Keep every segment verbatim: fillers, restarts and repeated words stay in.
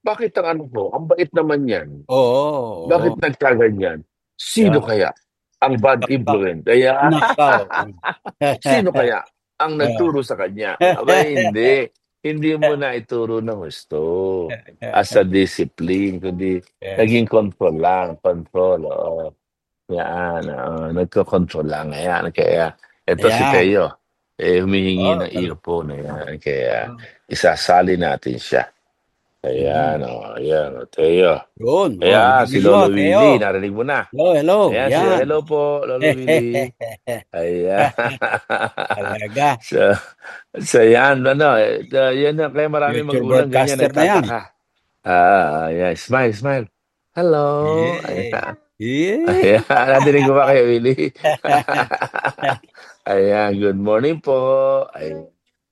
bakit ang anak mo, ang bait naman yan. Oo, Bakit oo. nagkaganyan? Sino Yeah. kaya ang bad Nakaw. influence? Kaya, Nakaw. sino kaya ang Yeah. nagturo sa kanya? Aba, hindi. Hindi mo na ituro ng gusto as a discipline, kundi Yes. naging control lang, control, oo. Yan, oo, nagko-control lang, ayan. Kaya eto si Ayan. Teo, eh, humihingi Oh, ng tal- earphone, ayan. Kaya oh. isasali natin siya. Mhm. Ayan, oh, ayan, oh, Teo. Yun. Oh, Ayan, si narinig mo, Lolo Willie, Teo. narinig mo na. Hello, hello. Ayan, si Yan. hello po, Lolo Willie. Ayan. Talaga. So, so yan, ano, eh, uh, yan na, kaya maraming Future magulang ganyan, broadcaster na yan. nagtataka. Ah, ayan, smile, smile. Hello. Yeah. Ayan. Yeah. Ayan, nadinig mo ba kayo, Willie? Ayan, good morning po. Ayan.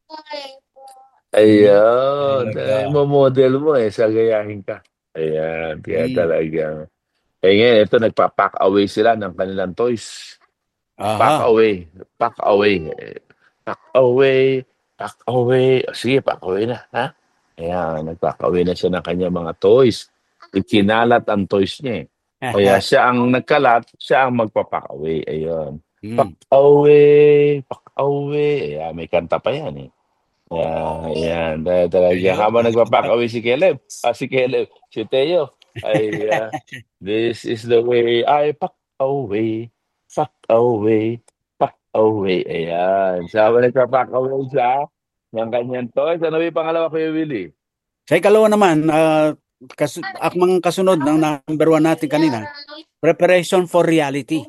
Yeah. Ayun, eh, Talaga. mo-model mo eh, sa gayahin ka. Ayan, kaya Mm. talagang, eh ngayon, ito, nagpa-pack away sila ng kanilang toys. Pack Aha. away, pack away, eh, pack away, pack away. O sige, pack away na, ha? Ayan, nag-pack away na siya ng kanyang mga toys. Ikinalat ang toys niya eh. Kaya siya ang nagkalat, siya ang magpa-pack away. Ayun. Pack Mm. away, pack away. Ayan, may kanta pa yan eh. Ayan, ayan. Dahil talaga, Ayun. habang nagpa-pack away si Caleb, ah, si Caleb, si Teo, ay, ah, this is the way I pack away, pack away, pack away. Ayan. So, habang nagpa-pack away siya ng kanyang toys, ano ba yung pangalawa, Kuya Willie? Sa ikalawa naman, ah, kasu akmang kasunod ng number one natin kanina, preparation for reality.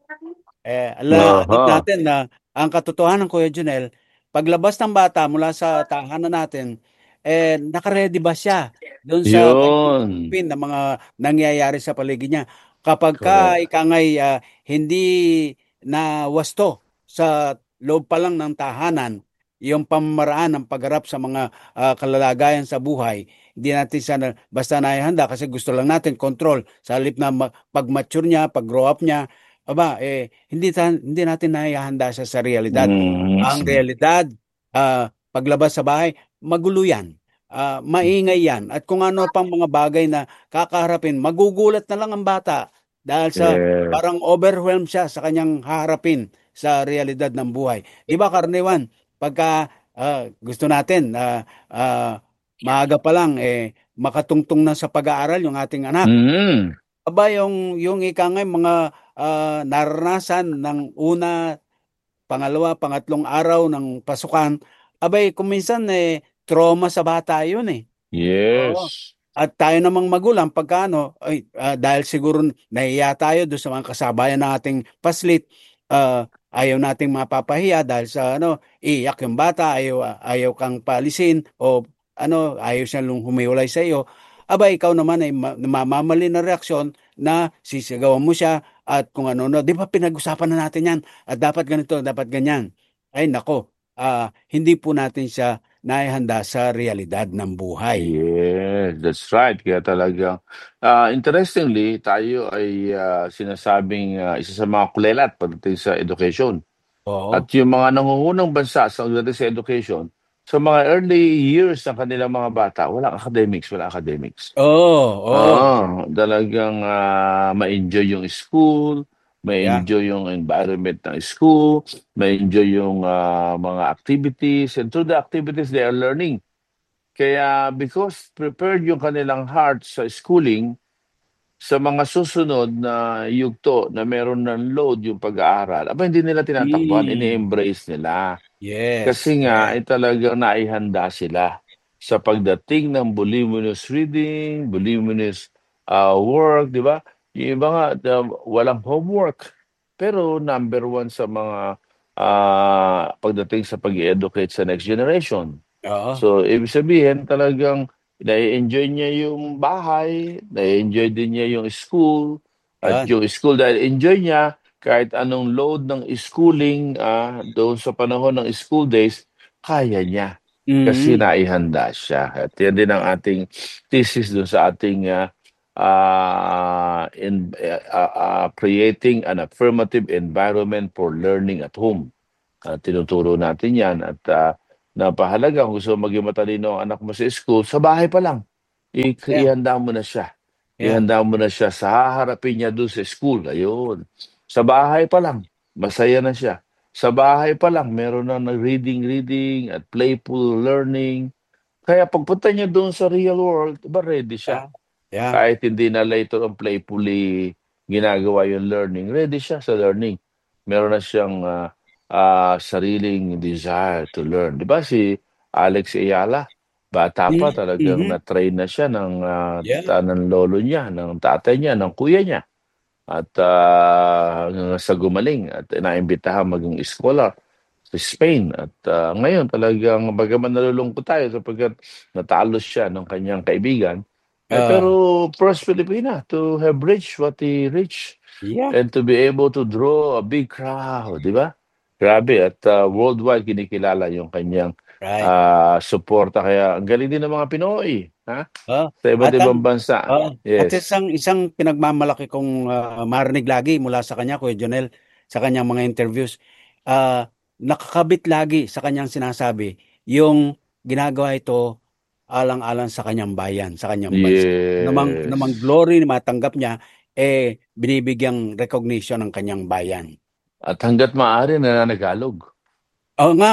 Eh, ala, alam Aha. natin na ang katotohanan, Kuya Junel, paglabas ng bata mula sa tahanan natin, eh, nakaredy ba siya doon sa Yun. pin ng mga nangyayari sa paligid niya? Kapag ka Correct. ikangay ah, hindi na wasto sa loob pa lang ng tahanan, yung pamamaraan ng pagharap sa mga ah, kalalagayan sa buhay, hindi natin siya na, basta naihanda kasi gusto lang natin control sa halip na ma- pag-mature niya, pag-grow up niya, aba, eh, hindi, ta- hindi natin naihanda siya sa realidad. Ang Mhm. realidad, ah, paglabas sa bahay, magulo yan. Ah, maingay yan. At kung ano pang mga bagay na kakaharapin, magugulat na lang ang bata dahil sa Yes. parang overwhelmed siya sa kanyang haharapin sa realidad ng buhay. Di ba, Karnewan, pagka ah, gusto natin na ah, maaga pa lang eh makatungtong na sa pag-aaral yung ating anak. Mhm. Aba, yung yung ika nga, mga ah, naranasan ng una, pangalawa, pangatlong araw ng pasukan, abay, kung minsan eh, trauma sa bata yun eh. Oo. Yes. At tayo namang magulang, pagka ano, ay, ah, dahil siguro nahiya tayo doon sa mga kasabayan ng ating paslit, ah, ayaw nating mapapahiya dahil sa ano, iyak yung bata, ayaw, ayaw kang palisin, o ano, ayaw siya lung humiwalay sa iyo. Aba, ikaw naman ay ma- mamamali na reaksyon na sisigawan mo siya at kung ano, no, di ba pinag-usapan na natin yan at dapat ganito, dapat ganyan. Ay nako, ah, hindi po natin siya naihanda sa realidad ng buhay. Yes, that's right. Kaya talagang, ah, interestingly, tayo ay ah, sinasabing ah, isa sa mga kulelat pagdating sa education. At Oo. yung mga nangungunang bansa sa pagdating sa education, sa mga early years ng kanilang mga bata, walang academics, wala academics. Oo, oo. Oo, talagang ah, ma-enjoy yung school, Yeah. ma-enjoy yung environment ng school, ma-enjoy yung ah, mga activities, and through the activities they are learning. Kaya because prepared yung kanilang heart sa schooling, sa mga susunod na yugto na meron ng load yung pag-aaral, aba hindi nila tinatakbuhan, Mm. ini-embrace nila. Yes, Kasi nga, yes. ay talagang naihanda sila sa pagdating ng voluminous reading, voluminous ah, work, di ba? Yung iba nga, the- walang homework. Pero number one sa mga ah, pagdating sa pag-educate sa next generation. Oo. So, ibig sabihin talagang nai-enjoy niya yung bahay, nai-enjoy din niya yung school, at Yan. yung school dahil enjoy niya kahit anong load ng schooling ah, doon sa panahon ng school days, kaya niya kasi Mm. naihanda siya. At yan din ang ating thesis doon sa ating ah, ah, in, ah, ah, creating an affirmative environment for learning at home. Ah, tinuturo natin yan at ah, napahalaga kung gusto mo maging matalino ang anak mo sa school, sa bahay pa lang. i- Yeah. ihanda mo na siya. Yeah. Ihanda mo na siya sa haharapin niya doon sa school. Ayun. Sa bahay pa lang, masaya na siya. Sa bahay pa lang, meron na nag-reading, reading at playful learning. Kaya pagpunta niya doon sa real world, ba ready siya. Yeah. Yeah. Kahit hindi na later on playfully ginagawa yung learning, ready siya sa learning. Meron na siyang ah, ah, sariling desire to learn. Di ba si Alex Ayala, bata pa talagang Mm-hmm. na-train na siya ng, ah, Yeah. ta- ng lolo niya, ng tatay niya, ng kuya niya. At ah, hanggang sa gumaling at naimbitahan maging scholar sa Spain. At ah, ngayon talagang bagaman nalulungkot tayo sapagkat natalo siya ng kanyang kaibigan, eh, Uh, pero first Filipina to have reached what he reached yeah. and to be able to draw a big crowd, di ba? Grabe at ah, worldwide kinikilala yung kanyang Right. ah, suporta. Kaya ang galing din ng mga Pinoy, ha? Oh, Sa iba't at ibang ang bansa. oh, at Yes. isang isang pinagmamalaki kong ah, marinig lagi mula sa kanya, Kuya Jonel, sa kanyang mga interviews, ah, nakakabit lagi sa kanyang sinasabi yung ginagawa ito alang-alang sa kanyang bayan, sa kanyang bansa. Namang namang Yes. glory na matanggap niya, eh binibigyang recognition ng kanyang bayan. At hangga't maaari nananagalog. Oo nga.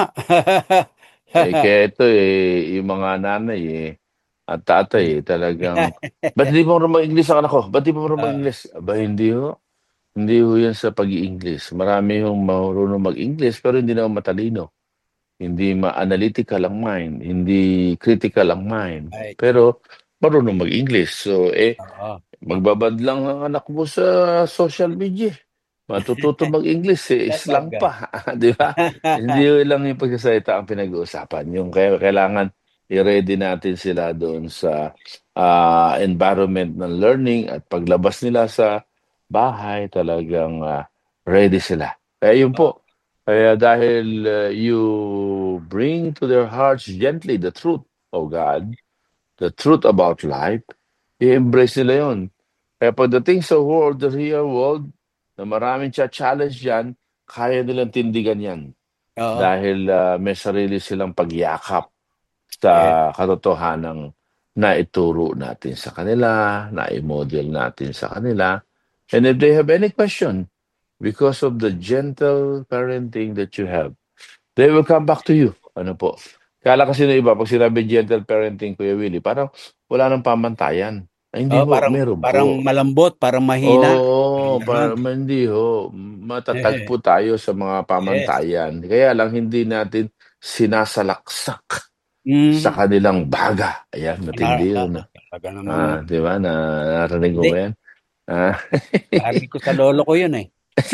Eh, kaya ito eh, yung mga nanay eh, at tatay eh, talagang, ba't di mo marunong mag-English ang anak ko? Ba't di mo marunong Ah, mag-English? Aba, hindi ho. Hindi ho yan sa pag-i-English. Marami hong marunong mag-English pero hindi naman matalino. Hindi ma-analytical ang mind. Hindi critical ang mind. right. Pero marunong mag-English. So, eh, Oo. magbabad lang ang anak mo sa social media. Matututo mag-English eh, islang Talaga. pa, 'di ba? Hindi yun lang yung pagsasalita ang pinag-uusapan. Yung kaya kailangan i-ready natin sila doon sa ah, environment ng learning at paglabas nila sa bahay talagang ah, ready sila. Kaya yun po. Kaya dahil ah, you bring to their hearts gently the truth of God, the truth about life, i-embrace nila yun. Kaya pagdating sa world, the real world, na maraming challenge yan, kaya nilang tindigan yan. Oo. Dahil ah, may sarili silang pagyakap sa Yeah. katotohanang naituro natin sa kanila, na-model natin sa kanila. And if they have any question, because of the gentle parenting that you have, they will come back to you. Ano po? Kala kasi ng iba, pag sinabi gentle parenting, Kuya Willie, parang wala nang pamantayan. Ay, hindi Oh, ho, parang meron parang po. malambot, parang mahina, parang Oo, gano'n. para hindi ho. Matatag po tayo sa mga Yes. pamantayan. Kaya lang hindi natin sinasalaksak sa Hmm, kanilang baga. Ayan, na matindi na yun. talaga namang Ah, di ba? Na, narinig mo hindi, ba yan? Ah. narinig ko sa lolo ko yun, eh.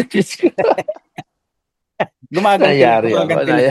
Gumagawa din ako Nayari mga ako. ganito na Nay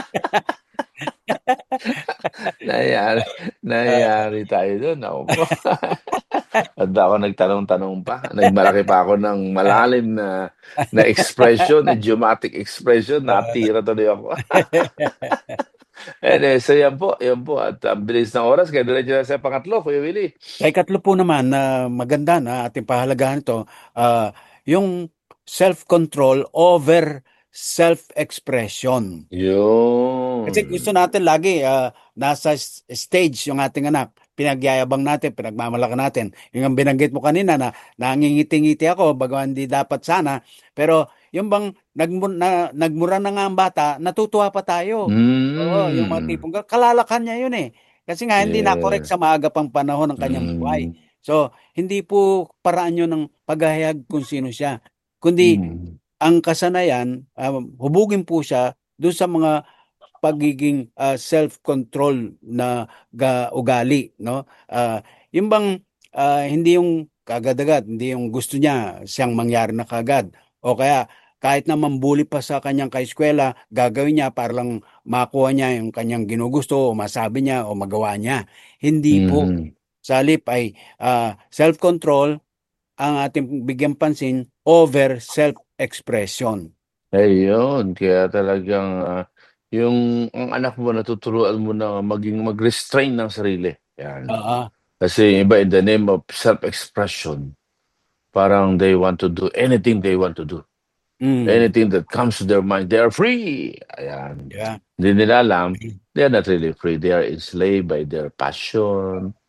nayari, nayari tayo doon. Ako po. At ako nagtanong-tanong pa. Nagmalaki pa ako ng malalim na na expression, idiomatic expression. Natira tuloy ako. Anyway, so yan po, yan po. At ang bilis ng oras, kaya diretso na sa pangatlo, Kuya Willie. Sa ikatlo po naman na maganda na ating pahalagahan ito, ah, yung self-control over self-expression. Kasi gusto Yun. natin lagi ah, nasa s- stage yung ating anak. Pinagyayabang natin, pinagmamalaki natin. Yung ang binanggit mo kanina na nangingiti-ngiti ako, bagaman hindi dapat sana. Pero yung bang nagmur, na, nagmura na nga ang bata, natutuwa pa tayo. Oo, yung mga Mm. tipong kalalakan niya yun eh. Kasi nga hindi na-correct Yeah. sa maaga pang panahon ng kanyang buhay. Mm. So, hindi po paraan yun ng paghahayag kung sino siya. Kundi Mm. ang kasanayan, um, hubugin po siya doon sa mga pagiging ah, self-control na ga, ugali, no? Ah, yung bang ah, hindi yung kagad-agad, hindi yung gusto niya siyang mangyari na kagad. O kaya kahit na mambuli pa sa kanyang kaeskwela, gagawin niya para lang makuha niya yung kanyang ginugusto o masabi niya o magawa niya. Hindi po. Mhm. Sa halip ay ah, self-control ang ating bigyan pansin over self-expression. Ayun, kaya talagang ah, yung ang anak mo natuturuan mo na maging mag-restrain ng sarili. Yan. Oo. Kasi yung iba in the name of self-expression, parang they want to do anything they want to do. Mm, Anything that comes to their mind, they are free. Ayan. yeah. Hindi nila alam, they are not really free. They are enslaved by their passion,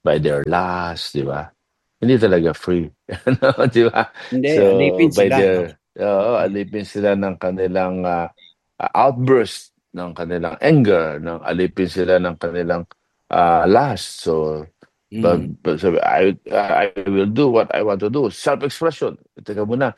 by their last, di ba? Hindi talaga free. Ano, di ba? Hindi, So, alipin by sila. their, oo, alipin sila ng kanilang ah, ah, outburst, ng kanilang anger, ng alipin sila ng kanilang ah, last. So, pag, Mm. pag sabi, I, I will do what I want to do. Self-expression. Teka muna,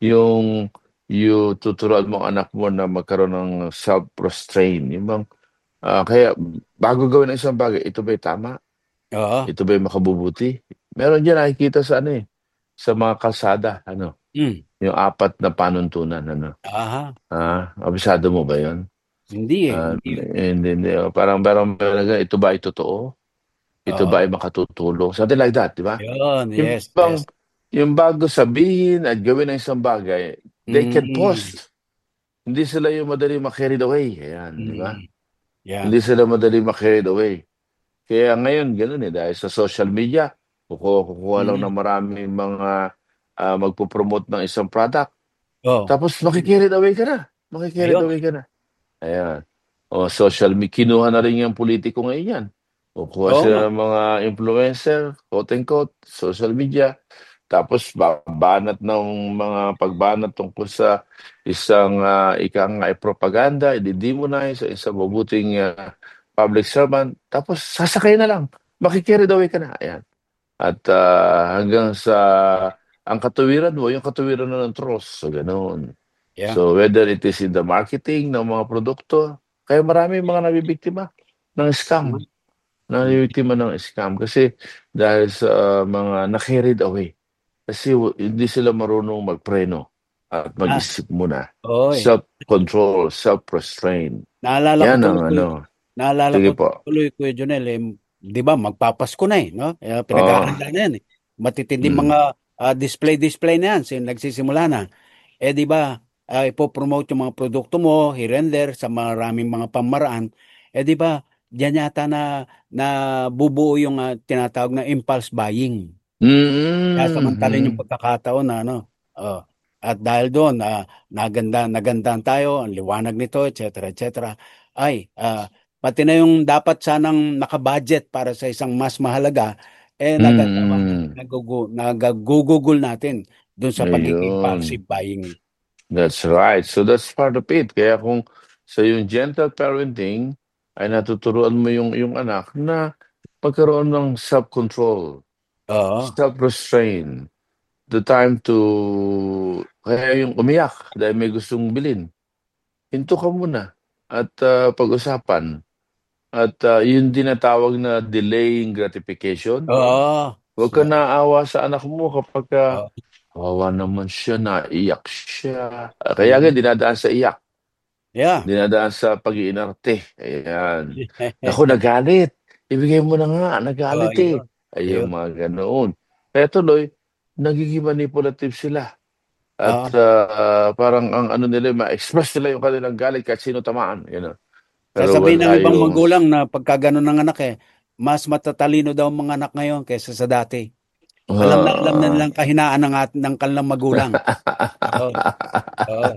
yung, yung tuturuan mong anak mo na magkaroon ng self-restraint. Yung bang, ah, kaya, bago gawin ang isang bagay, ito ba'y tama? Oo. Ito ba'y makabubuti? Meron dyan nakikita sa ano eh, sa mga kalsada, ano, Mm. yung apat na panuntunan, ano. Aha. Ah, abisado mo ba yun? Hindi eh. Ah, Hindi. hindi, hindi. Oh, parang, parang, parang, ito ba ay totoo? Ito ba Oo. ay makatutulong? Something like that, di ba? Yun, Yung yes, bang, yes. yung bago sabihin at gawin ng isang bagay, they can Mm. post. Hindi sila yung madali ma-carried away. Ayan, di ba? Mm. Yeah. Hindi sila madali ma-carried away. Kaya ngayon, ganoon eh, dahil sa social media, kukuha, kukuha lang Mm. ng maraming mga ah, magpo-promote ng isang product. Oh. Tapos makikarried away ka na. Makikarried Ayun. away ka na. Ayan. O social media, kinuha na rin yung politiko ngayon yan. Kukuha Oo sila nga. ng mga influencer, quote and quote, social media. Tapos babanat ng mga pagbanat tungkol sa isang uh, ika nga ay propaganda, i-demonize sa isang mabuting ah, public servant. Tapos sasakay na lang. Makikarried away ka na. Ayan. At ah, hanggang sa ang katuwiran mo, yung katuwiran na ng trolls. So, ganoon. Yeah. So, whether it is in the marketing ng mga produkto, kaya marami mga nabibiktima ng scam. Mhm. Nabibiktima ng scam kasi dahil sa ah, mga na-carried away. Kasi w- hindi sila marunong magpreno at Ah, mag-isip muna. oy. Self-control, self-restraint. Naalala ko Yan ang tuloy, ano. naalala ko Sige po. tuloy, Kuya Jonel, eh, di ba, magpapasko na eh, no? Eh, Oo. pinaghahanda na yan eh. Matitinding Mm. mga ah, display-display na yan, sin nagsisimula na. Eh, di ba, ah, ipopromote yung mga produkto mo, here and there, sa maraming mga pamaraan. Eh, di ba, diyan yata na, na bubuo yung ah, tinatawag na impulse buying. Kaya samantalin yung Mm-mm. pagkakataon na ano. Oh. At dahil doon, ah, naganda, nagandahan tayo, ang liwanag nito, et cetera, et cetera. Ay, ah, pati na yung dapat sanang nakabudget para sa isang mas mahalaga, eh nagagawa na, Mm-mm. nagugu, nagagugugol natin doon sa pagiging Ayun. impulsive buying. That's right. So that's part of it. Kaya kung sa yung gentle parenting ay natuturuan mo yung yung anak na pagkaroon ng self-control, Oo. self-restraint, the time to kaya yung umiyak dahil may gustong bilhin. Hinto ka muna at ah, pag-usapan. At ah, yun din na tawag na delaying gratification. Oo. Huwag ka So, naawa sa anak mo kapag ah, oo. kawawa naman siya, naiyak siya. Ah, Kaya nga Mm. dinadaan sa iyak. Yeah. Dinadaan sa pag-iinarte. Ayan. Naku, nagalit. Ibigay mo na nga, Oh, nagalit eh. ayun. Ayun, Ayun. mga ganoon. Kaya tuloy, nagiging manipulative sila. At Oo. ah, parang ang ano nila, ma-express nila yung kanilang galit kahit sino tamaan. You know? Pero Sasabihin ng wala ibang yung... magulang na pagka ganun ng anak eh, mas matatalino daw ang mga anak ngayon kaysa sa dati. Alam na alam na ah, nilang kahinaan ng, at, ng kanilang magulang. Oo. Oo.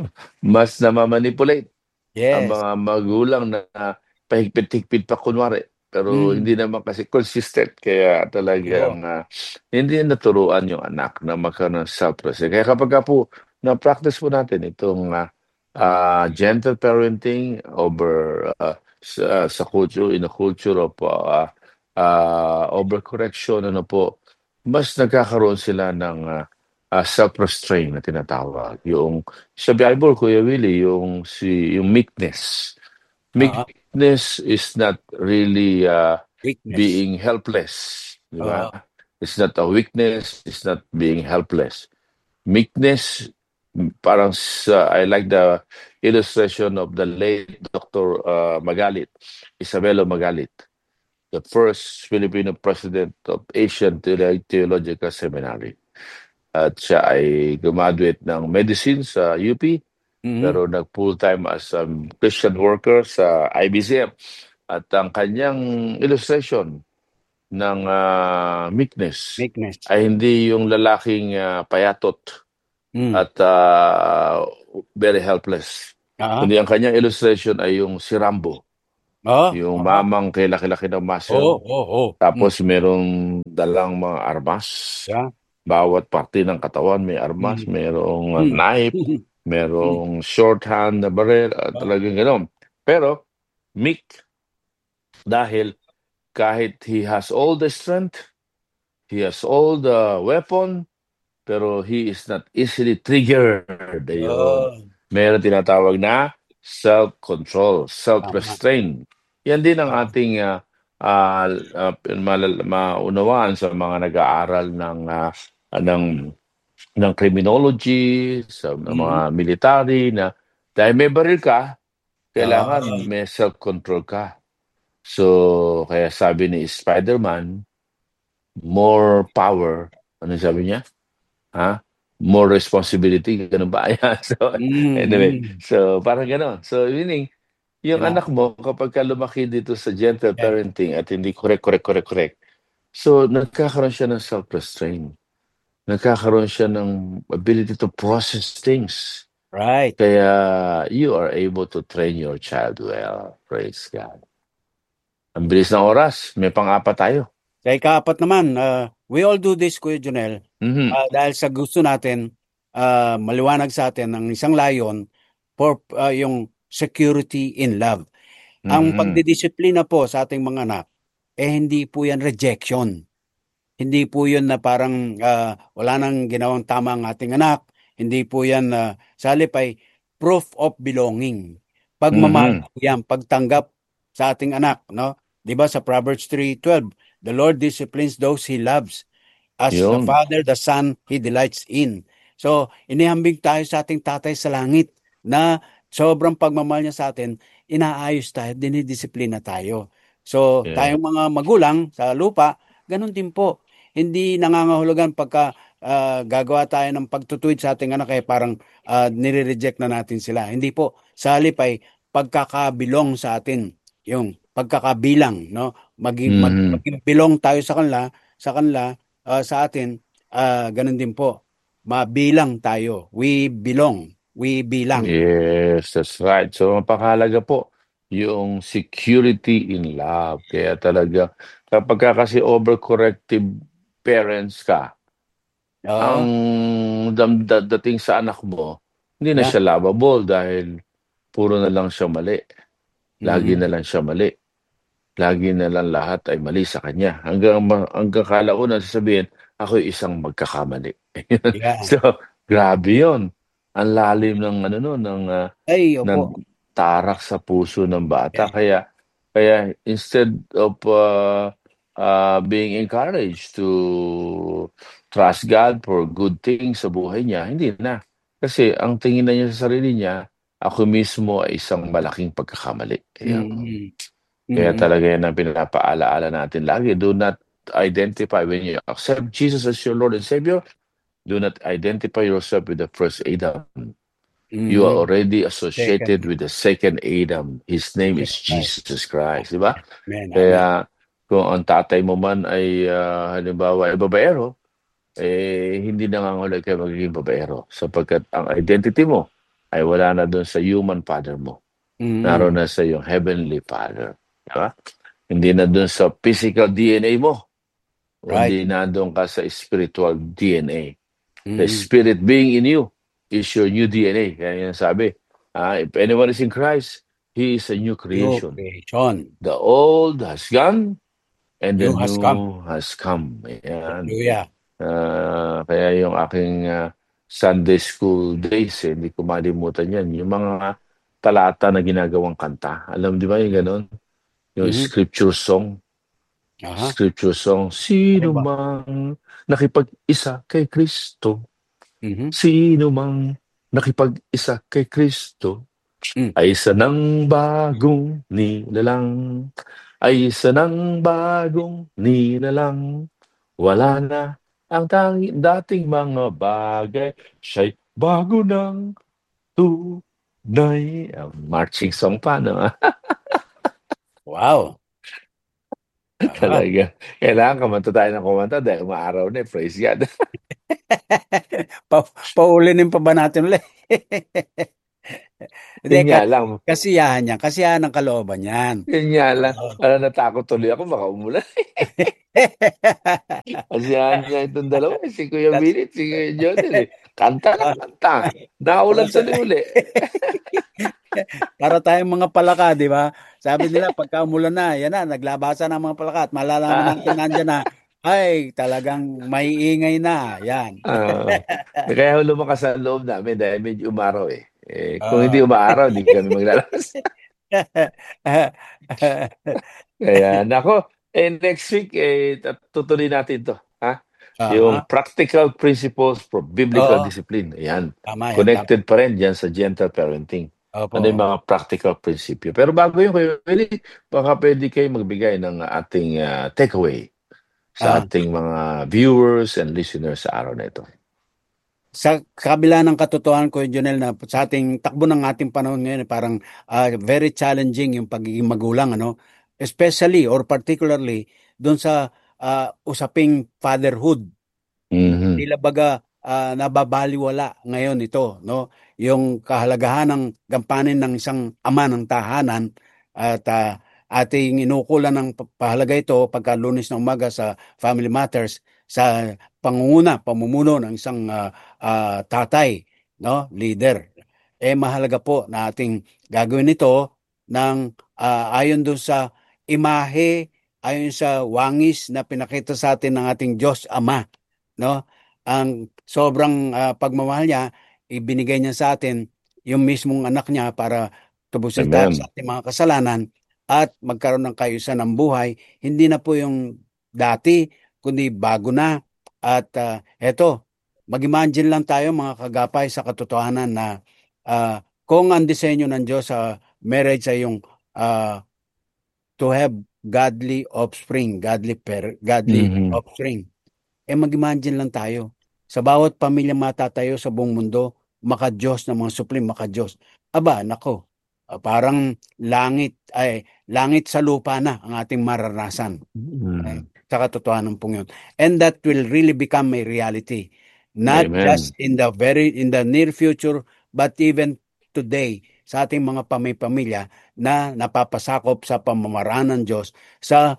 mas namamanipulate ang Yes. mga magulang na pahigpit-higpit pa kunwari. Pero Mm. hindi naman kasi consistent. Kaya Oo. talagang ah, hindi naturuan yung anak na magkaroon ng self-respect. Kaya kapag ka po na-practice po natin itong ah, ah, gentle parenting over ah, sa, sa culture, in a culture of ah, ah, overcorrection, ano po, mas nagkakaroon sila ng ah, ah, self-restraint na tinatawag. Yung sa Bible, Kuya Willie, yung si yung meekness. Oo. Meekness is not really uh, Weakness. being helpless, di ba? Oo. It's not a weakness, it's not being helpless. Meekness, mm, parang sa, I like the illustration of the late Doctor uh, Magalit, Isabelo Magalit, the first Filipino president of Asian Theolo- Theological Seminary. At siya ay graduate ng medicine sa U P, Mhm. pero nag full-time as a Christian worker sa I B C M. At ang kanyang illustration ng ah, meekness Weakness. ay hindi yung lalaking ah, payatot Mm. at ah, very helpless. Oo. Kundi ang kanyang illustration ay yung si Rambo. Oh, Yung aha. mamang kay laki-laki ng Oo, muscle. oo, oo. Mm, Tapos merong dalang mga armas. yeah. Bawat parte ng katawan may armas. Mm, Merong uh, mm, knife. mm. Merong shorthand na baril. Uh, Oh, talagang gano'n. Pero, Mick, dahil kahit he has all the strength, he has all the weapon, pero he is not easily triggered. Ayun. oh, Meron tinatawag na self-control, tama. self-restraint. Yan din ang Ah, ating uh, uh, uh, malal- maunawaan sa mga nag-aaral ng uh, ng ng criminology, sa ng mga mm. military na dahil may baril ka, kailangan Ah, may self-control ka. So, kaya sabi ni Spider-Man, more power. Ano sabi niya? Ha? More responsibility, ganun ba? Ayan. So, mm, anyway, mm. so parang ganun. So, meaning, yung Ina, anak mo, kapag ka lumaki dito sa gentle yeah, parenting at hindi correct, correct, correct, correct, so nagkakaroon siya ng self-restraint. Nagkakaroon siya ng ability to process things. right. Kaya you are able to train your child well. Praise God. Ang bilis ng oras. May pang-apat tayo. Sa ikaapat naman, ah, we all do this, Kuya Junel, Mhm. ah, dahil sa gusto natin, ah, maliwanag sa atin ng isang layon for ah, yung security in love. Ang Mhm. pagdidisiplina po sa ating mga anak, eh hindi po yan rejection. Hindi po yun na parang ah, wala nang ginawang tama ang ating anak. Hindi po yan na sa halip ay proof of belonging. Pagmamahal Mhm. po yan, pagtanggap sa ating anak, no? 'Di ba sa Proverbs three twelve, the Lord disciplines those he loves as the Yun. Father, the Son, He delights in. So, inihambing tayo sa ating tatay sa langit na sobrang pagmamahal niya sa atin, inaayos tayo, dinidisiplina tayo. So, Yeah. tayong mga magulang sa lupa, ganun din po. Hindi nangangahulugan pagka ah, gagawa tayo ng pagtutuwid sa ating anak, eh, parang ah, nire-reject na natin sila. Hindi po. Sa halip ay pagkakabilong sa atin. Yung pagkakabilang, no? Maging, mag, Mhm. maging bilong tayo sa kanila, sa kanila, ah, sa atin, ah, ganun din po. Mabilang tayo. We belong. We bilang. Yes, that's right. So, mapakahalaga po yung security in love. Kaya talaga, kapag ka kasi overcorrective parents ka, ang Oo. dam, da- dating sa anak mo, hindi na Yeah. siya lovable dahil puro na lang siya mali. Lagi Mhm. na lang siya mali. Lagi na lang lahat ay mali sa kanya. Hanggang, ma- hanggang kalaunan sasabihin, ako'y isang magkakamali. Yeah. So, grabe yun. Ang lalim ng ano no, ng ah, Ay, ng opo. tarak sa puso ng bata. Yeah. Kaya kaya instead of uh, uh, being encouraged to trust God for good things sa buhay niya, hindi na. Kasi ang tingin na niya sa sarili niya, ako mismo ay isang malaking pagkakamali. Ayun. Mhm. Kaya Mhm. talaga yan ang pinapaalaala natin lagi. Do not identify when you accept Jesus as your Lord and Savior. Do not identify yourself with the first Adam. You are Mhm. already Second. associated with the second Adam. His name is Jesus Christ. Jesus Christ, di ba? Amen. Amen. Kaya kung ang tatay mo man ay ah, halimbawa ay babaero, eh hindi nangangahulugan kayo magiging babaero sapagkat ang identity mo ay wala na doon sa human father mo. Naroon Mhm. na sa iyong heavenly father. Di ba? Hindi na doon sa physical D N A mo, Right. kundi na doon ka sa spiritual D N A. The Mhm. spirit being in you is your new D N A. Kaya yan sabi, ah, if anyone is in Christ, he is a new New creation. creation. The old has gone and the New has come. new has come. Ayan. Hallelujah. Ah, kaya yung aking ah, Sunday school days, eh, hindi ko malimutan yan. Yung mga talata na ginagawang kanta. Alam di ba yung ganon? Yung Mhm. scripture song. Aha. Scripture song. Ano Sino ba? mang nakipag-isa kay Kristo, Mhm. sino mang nakipag-isa kay Kristo, Mm. ay isa ng bagong nilalang, ay isa ng bagong nilalang. Wala na ang tangi, dating mga bagay, siya'y bago ng tunay. Ah, marching song pa, no? Wow. Aha. Talaga. Kailangan kumanta tayo ng kumanta dahil umaaraw na eh. Praise God. pa paulinin pa ba natin ulit? Hindi, Yun nga ka, lang, kasiyahan niya, kasiyahan ng kalooban yan. yun nga lang, Oo. parang natakot tuloy ako baka umulan. Kasiyahan niya itong dalawa, eh, si Kuya Kat- Billy at si Kuya Jonel eh. Kanta ng ah, kanta. Nakaulan para sa tuloy uli. para tayong mga palaka, di ba? Sabi nila, pagka umulan na, yan na, naglabasan ng mga palaka at malalaman natin nandyan na, ay, talagang may ingay na. Yan. Ah, kaya lumakas ang loob namin dahil medyo umaraw eh. Eh, kung hindi Oo. umaaraw, di kami maglalabas. Kaya, nako, eh, next week, eh, tat- tutuloy natin to. Ha? Aha. Yung practical principles for biblical Oo, discipline. Ayan. tama yan, tama. Connected pa rin dyan sa gentle parenting. Opo, Ano yung opo. mga practical prinsipyo. Pero bago yun, Kuya Willie, baka pwede kayo magbigay ng ating ah, takeaway sa Ah, ating mga viewers and listeners sa araw na ito. sa kabila ng katotohanan ko, Jonel, na sa ating takbo ng ating panahon ngayon, eh, parang ah, very challenging yung pagiging magulang, ano? Especially or particularly doon sa ah, usaping fatherhood. Mhm. Tila baga ah, nababaliwala ngayon ito, no? Yung kahalagahan ng gampanin ng isang ama ng tahanan at ah, ating inukulan ng pa- pahalaga ito pagka Lunes na umaga sa Family Matters sa pangunguna, pamumuno ng isang ah, ah, tatay, no? Leader. Eh mahalaga po na ating gagawin ito ng ah, ayon doon sa imahe, ayon sa wangis na pinakita sa atin ng ating Diyos Ama, no? Ang sobrang ah, pagmamahal niya, ibinigay niya sa atin yung mismong anak niya para tubusin tayo sa Amen. ating mga kasalanan at magkaroon ng kaayusan ng buhay. Hindi na po yung dati, kundi bago na. At ah, eto, mag-imagine lang tayo mga kagapay sa katotohanan na ah, kung ang disenyo ng Diyos sa marriage ay yung ah, to have godly offspring, godly per, godly Mhm. offspring, eh mag-imagine lang tayo. Sa bawat pamilya matatayo sa buong mundo, maka-Diyos na mga supling, maka-Diyos. Aba, nako, ah, parang langit, ay, langit sa lupa na ang ating mararanasan. Eh, Mhm. sa katotohanan pong yun. And that will really become a reality. Not just Amen. in the very, in the near future, but even today, sa ating mga pamilya na napapasakop sa pamamaraan ng Diyos sa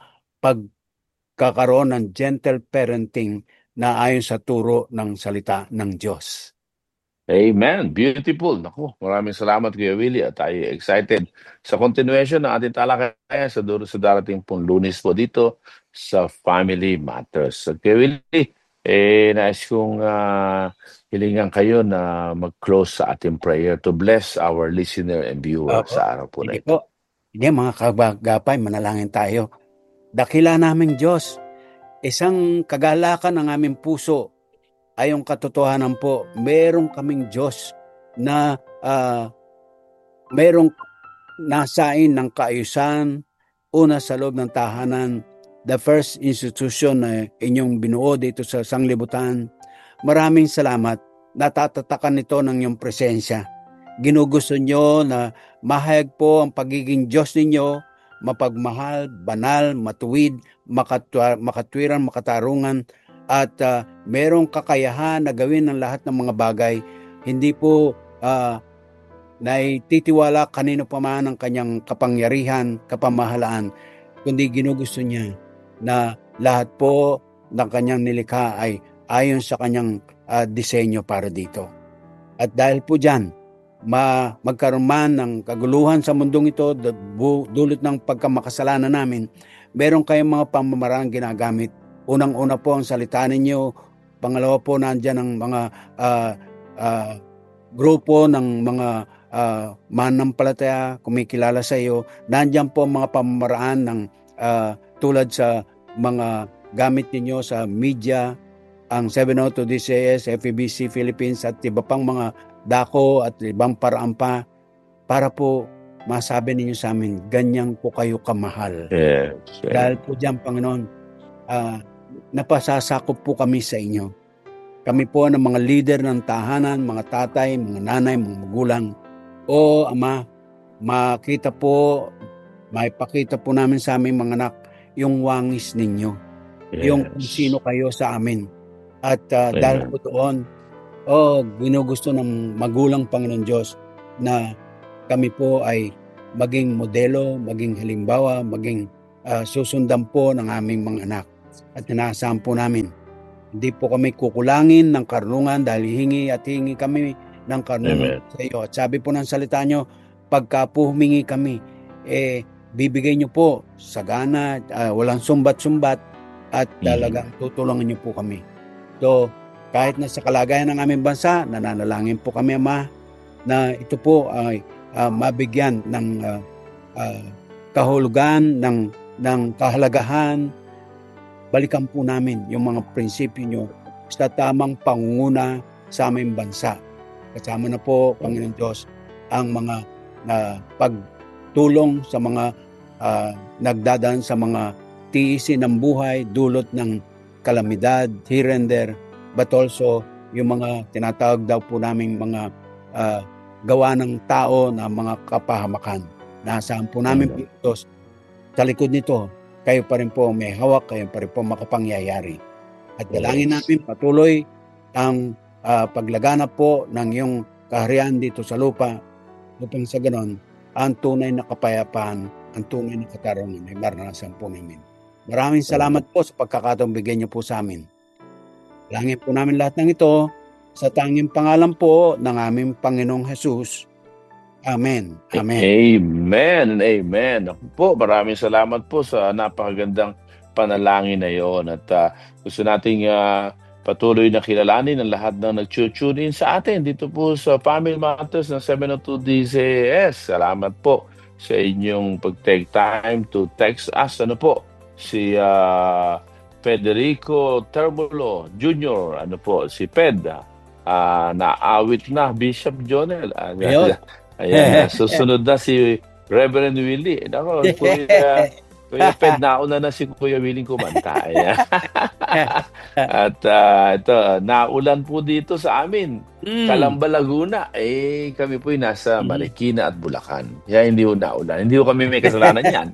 pagkakaroon ng gentle parenting na ayon sa turo ng salita ng Diyos. Amen. Beautiful. Naku, maraming salamat Kuya Willie at tayo excited sa continuation ng ating talakayan sa duro sa darating pong Lunes po dito sa Family Matters. At Kuya Willie, eh, nais kong ah, hilingan kayo na mag-close sa ating prayer to bless our listener and viewer Opo. sa araw po na Sige ito. po. Sige mga kabagapay, manalangin tayo. Dakila naming Diyos, isang kagalakan ng aming puso ay yung katotohanan po, merong kaming Diyos na ah, merong nasain ng kaayusan, una sa loob ng tahanan, the first institution na inyong binuo dito sa sanglibutan. Maraming salamat. Natatatakan nito ng iyong presensya. Ginugusto nyo na mahayag po ang pagiging Diyos ninyo, mapagmahal, banal, matuwid, makatwa, makatwiran, makatarungan, at ah, merong kakayahan na gawin ang lahat ng mga bagay. Hindi po ah, naititiwala kanino pa man ang kanyang kapangyarihan, kapamahalaan, kundi ginugusto niya na lahat po ng kanyang nilikha ay ayon sa kanyang ah, disenyo para dito. At dahil po dyan, ma magkaroon man ng kaguluhan sa mundong ito, d- bu- dulot ng pagkamakasalanan namin, meron kayong mga pamamaraan ginagamit. Unang-una po ang salita ninyo, pangalawa po nandyan ang mga ah, ah, grupo ng mga ah, mananampalataya, kumikilala sa iyo. Nandyan po ang mga pamamaraan ng ah, tulad sa mga gamit ninyo sa media, ang seven oh two D C S, F E B C Philippines at iba pang mga dako at ibang paraan pa para po masabi ninyo sa amin, ganyan po kayo kamahal. Yes. Dahil Yes. po diyan, Panginoon, ah, napasasakop po kami sa inyo. Kami po ng mga leader ng tahanan, mga tatay, mga nanay, mga magulang. O Ama, makita po, maipakita po namin sa aming mga anak yung wangis ninyo, yung kung Yes. sino kayo sa amin. At ah, dahil Amen. po doon, oh, ginugusto ng magulang Panginoon Diyos na kami po ay maging modelo, maging halimbawa, maging uh, susundan po ng aming mga anak. At inaasahan po namin, hindi po kami kukulangin ng karunungan dahil hingi at hingi kami ng karunungan Amen. sa iyo. At sabi po ng salita nyo, pagka po humingi kami, eh, bibigay nyo po sagana, uh, walang sumbat-sumbat, at talagang tutulungan nyo po kami. So, kahit na sa kalagayan ng aming bansa, nananalangin po kami, Ama, na ito po ay uh, mabigyan ng uh, uh, kahulugan, ng, ng kahalagahan. Balikan po namin yung mga prinsipyo nyo sa tamang pangunguna sa aming bansa. Kasama na po, Panginoon Diyos, ang mga uh, pagtulong sa mga uh, nagdadaan sa mga tiisin ng buhay, dulot ng kalamidad, here and there, but also yung mga tinatawag daw po naming mga uh, gawa ng tao na mga kapahamakan. Nasaan po namin po ito, sa likod nito, kayo pa rin po may hawak, kayo pa rin po makapangyayari. At dalangin namin patuloy ang uh, paglaganap po ng iyong kaharian dito sa lupa, upang sa ganon, ang tunay na kapayapaan, ang tunay na katarungan ay maranasan po namin. Maraming salamat po sa pagkakataong bigyan niyo po sa amin. Langin po namin lahat ng ito sa tanging pangalan po ng aming Panginoong Jesus. Amen. Amen. Amen and amen. Ako po, maraming salamat po sa napakagandang panalangin na yon. At uh, gusto nating uh, patuloy na kilalanin ang lahat ng nag-tune in sa atin dito po sa Family Matters ng seven oh two D Z S. Salamat po sa inyong pag-take time to text us. Ano po? Si uh, Federico Terbulo Junior, ano po, si Ped, uh, naawit na, Bishop Jonel. Uh, Ayun. Ayan, uh, susunod na si Reverend Willie. Nako, Kuya, Kuya Ped, nauna na si Kuya Willie kumanta. Ayan. At uh, ito, naulan po dito sa amin. Mm. Calamba, Laguna. Eh, kami po nasa Marikina at Bulacan. Kaya hindi po naulan. Hindi po kami may kasalanan yan.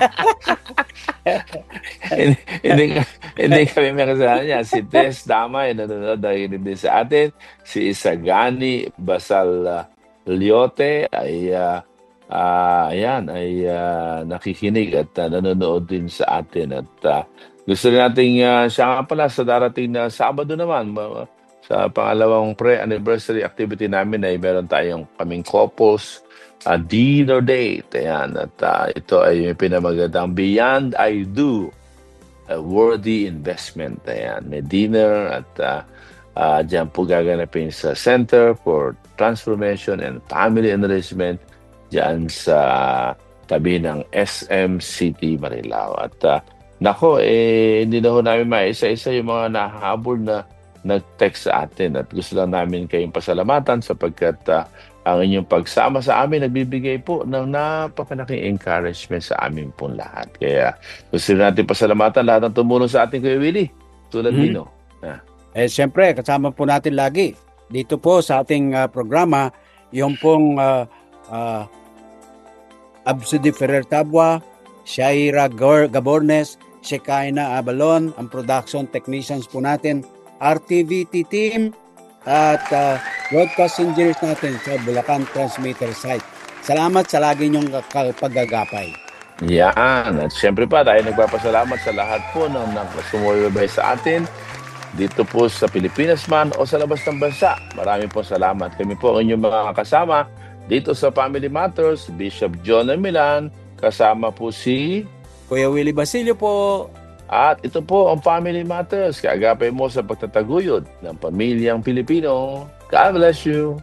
hindi, hindi, hindi kami may kasalanan yan. Si Tess Damay, nanonood dahil din sa atin. Si Isagani Basal uh, Liote ay uh, uh, ayan, ay uh, nakikinig at uh, nanonood din sa atin. At uh, gusto nating uh, siya nga pala sa darating na Sabado naman, uh, sa pangalawang pre-anniversary activity namin ay meron tayong kaming couples uh, dinner date. Ayan, at uh, ito ay pinamagandang Beyond I Do, a worthy investment. Ayan, may dinner at uh, uh, dyan po gaganapin sa Center for Transformation and Family Enrichment dyan sa tabi ng S M City Marilao. At uh, nako, eh, hindi na ho namin maisa-isa yung mga nahabol na nag-text sa atin at gusto lang namin kayong pasalamatan sapagkat uh, ang inyong pagsama sa amin nagbibigay po ng napakalaking encouragement sa amin pong lahat. Kaya gusto natin pasalamatan lahat ng tumulong sa atin, Kuya Willie. Tulad mm-hmm. Nino. Ah. Eh, siyempre, kasama po natin lagi dito po sa ating uh, programa yung pong uh, uh, Absudi Ferrer Tabwa, Shaira Gabornes, Shekaina Abalon, ang production technicians po natin, R T V T team, at uh, broadcast engineers natin sa Bulacan Transmitter Site. Salamat sa lagi niyong paggagapay. Yan. At siyempre pa, tayo nagpapasalamat sa lahat po ng sumubaybay sa atin dito po sa Pilipinas man o sa labas ng bansa. Maraming po salamat. Kami po ang inyong mga kasama dito sa Family Matters, Bishop John Milan, kasama po si Kuya Willie Basilio po. At ito po ang Family Matters. Kaagapay mo sa pagtataguyod ng pamilyang Pilipino. God bless you.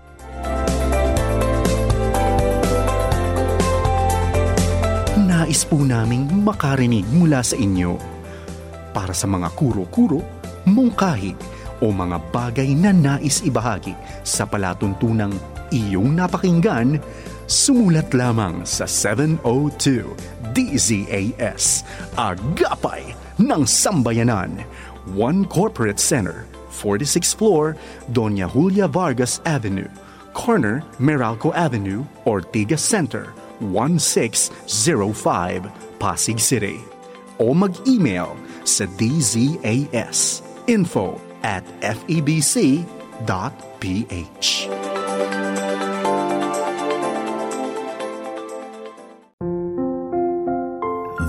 Nais po naming makarinig mula sa inyo. Para sa mga kuro-kuro, mungkahi o mga bagay na nais ibahagi sa palatuntunang iyong napakinggan, sumulat lamang sa seven oh two D Z A S, Agapay ng Sambayanan, One Corporate Center, forty-sixth floor, Doña Julia Vargas Avenue, corner Meralco Avenue, Ortigas Center, one six zero five, Pasig City. O mag-email sa d z a s info at f e b c dot p h.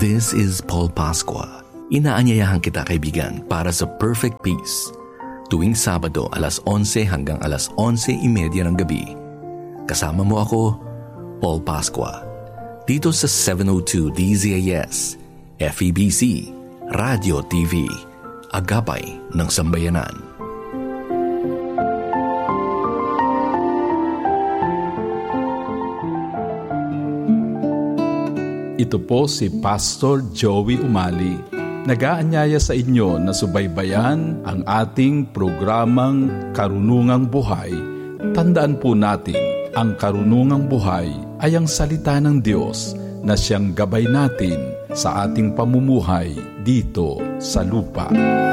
This is Paul Pascua. Inaanyayahan kita, kaibigan, para sa Perfect Peace. Tuwing Sabado, alas onse hanggang alas onse thirty ng gabi. Kasama mo ako, Paul Pascua. Dito sa seven oh two D Z A S, F E B C, Radio T V, Agapay ng Sambayanan. Ito po si Pastor Joey Umali. Nag-aanyaya sa inyo na subaybayan ang ating programang Karunungang Buhay. Tandaan po natin, ang karunungang buhay ay ang salita ng Diyos na siyang gabay natin sa ating pamumuhay dito sa lupa.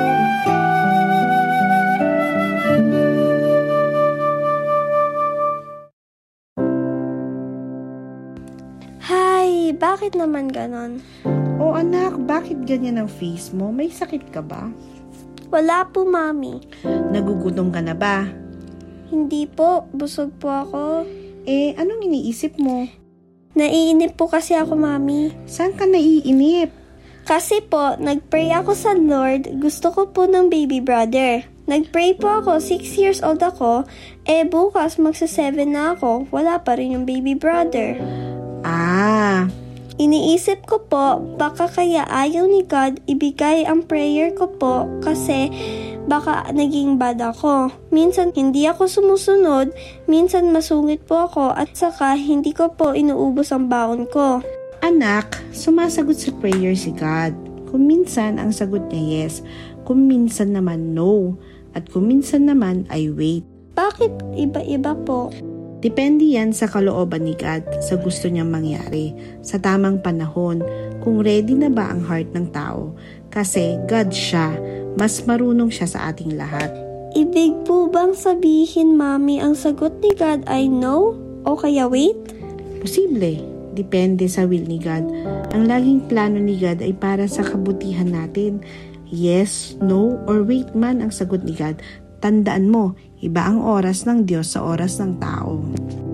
Bakit naman ganon? O anak, bakit ganyan ang face mo? May sakit ka ba? Wala po, Mami. Nagugutom ka na ba? Hindi po, busog po ako. Eh, anong iniisip mo? Naiinip po kasi ako, Mami. Saan ka naiinip? Kasi po, nagpray ako sa Lord, gusto ko po ng baby brother. Nagpray po ako, six years old ako, eh bukas magsa seven na ako, wala pa rin yung baby brother. Ah, iniisip ko po, baka kaya ayaw ni God ibigay ang prayer ko po kasi baka naging bad ako. Minsan hindi ako sumusunod, minsan masungit po ako at saka hindi ko po inuubos ang baon ko. Anak, sumasagot sa prayer si God. Kung minsan ang sagot niya yes, kung minsan naman no, at kung minsan naman ay wait. Bakit iba-iba po? Depende yan sa kalooban ni God, sa gusto niyang mangyari, sa tamang panahon, kung ready na ba ang heart ng tao. Kasi God siya, mas marunong siya sa ating lahat. Ibig po bang sabihin, Mami, ang sagot ni God ay no? O kaya wait? Posible, depende sa will ni God. Ang laging plano ni God ay para sa kabutihan natin. Yes, no, or wait man ang sagot ni God. Tandaan mo, iba ang oras ng Diyos sa oras ng tao.